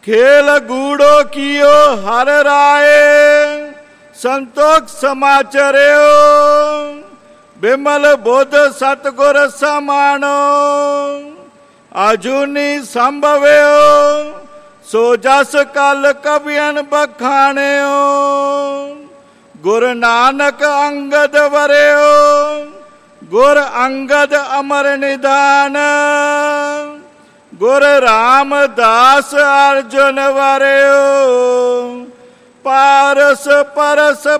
खेल गूढ़ो कियो हर राय, संतोष समाचर्यो, बिमल बुध सतगुर समानो, अजूनी संभव्यो, सो जस कल कवियन बखाण्यो, गुरु नानक अंगद वरयो, गुर अंगद अमर निधान, गुरु रामदास अर्जुन वरयो, पारस परस